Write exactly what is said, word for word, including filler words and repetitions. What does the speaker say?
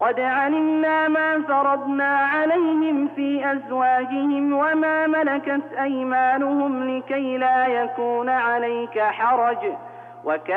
قد علمنا ما فرضنا عليهم في أزواجهم وما ملكت أيمانهم لكي لا يكون عليك حرج. وكان